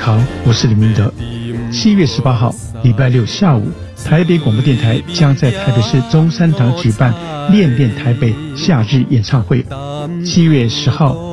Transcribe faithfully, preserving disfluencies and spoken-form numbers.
好，我是李明德。七月十八号，礼拜六下午，台北广播电台将在台北市中山堂举办《恋恋台北》夏日演唱会。七月十号